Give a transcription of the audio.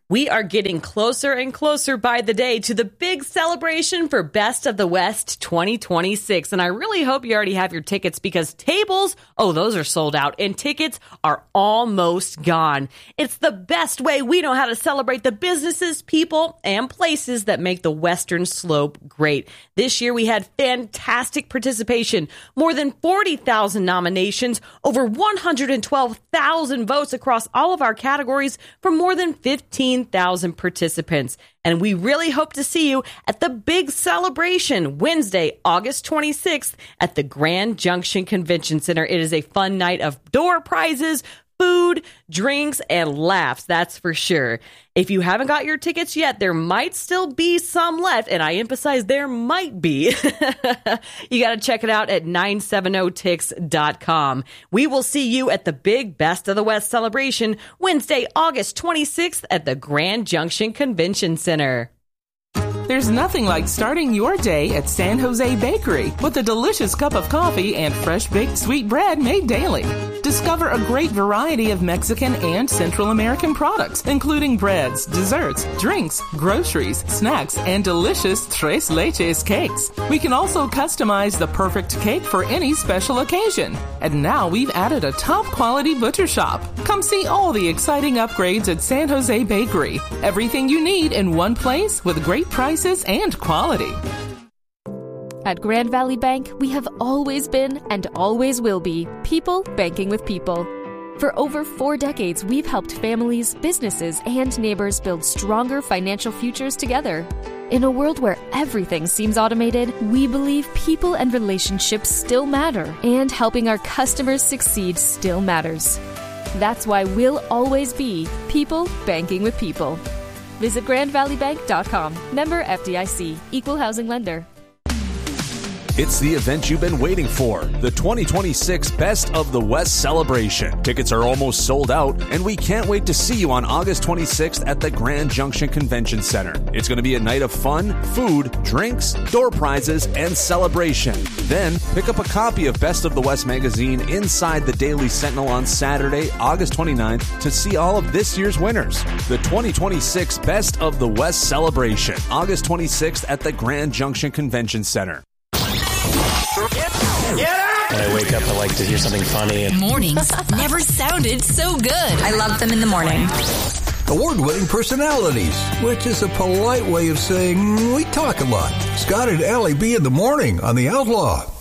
We are getting closer and closer by the day to the big celebration for Best of the West 2026. And I really hope you already have your tickets because tables, those are sold out and tickets are almost gone. It's the best way we know how to celebrate the businesses, people, and places that make the Western Slope great. This year we had fantastic participation, more than 40,000 nominations, over 112,000 votes across all of our categories from more than 15,000 participants. And we really hope to see you at the big celebration Wednesday, August 26th at the Grand Junction Convention Center. It is a fun night of door prizes, food, drinks, and laughs, that's for sure. If you haven't got your tickets yet, there might still be some left, and I emphasize there might be. You got to check it out at 970tix.com. We will see you at the big Best of the West celebration Wednesday, August 26th at the Grand Junction Convention Center. There's nothing like starting your day at San Jose Bakery with a delicious cup of coffee and fresh-baked sweet bread made daily. Discover a great variety of Mexican and Central American products, including breads, desserts, drinks, groceries, snacks, and delicious Tres Leches cakes. We can also customize the perfect cake for any special occasion. And now we've added a top-quality butcher shop. Come see all the exciting upgrades at San Jose Bakery. Everything you need in one place with great prices and quality. At Grand Valley Bank, we have always been and always will be people banking with people. For over 4 decades, we've helped families, businesses, and neighbors build stronger financial futures together. In a world where everything seems automated, we believe people and relationships still matter, and helping our customers succeed still matters. That's why we'll always be people banking with people. Visit GrandValleyBank.com. Member FDIC. Equal housing lender. It's the event you've been waiting for, the 2026 Best of the West celebration. Tickets are almost sold out, and we can't wait to see you on August 26th at the Grand Junction Convention Center. It's going to be a night of fun, food, drinks, door prizes, and celebration. Then, pick up a copy of Best of the West magazine inside the Daily Sentinel on Saturday, August 29th to see all of this year's winners. The 2026 Best of the West celebration, August 26th at the Grand Junction Convention Center. When I wake up, I like to hear something funny. Mornings never sounded so good. I love them in the morning. Award-winning personalities, which is a polite way of saying we talk a lot. Scott and Allie B in the morning on The Outlaw.